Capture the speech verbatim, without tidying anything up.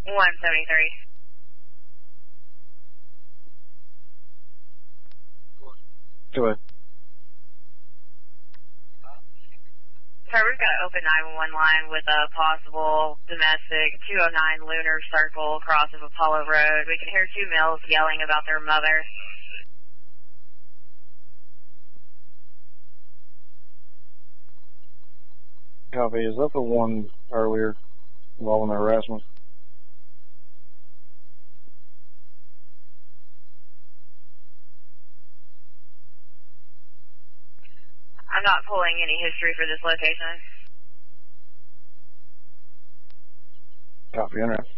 one seventy-three. Go ahead. Sir, we've got an open nine one one line with a possible domestic two oh nine Lunar Circle cross of Apollo Road. We can hear two males yelling about their mother. Copy. Is that the one earlier involving the harassment? I'm not pulling any history for this location. Copy. Internet.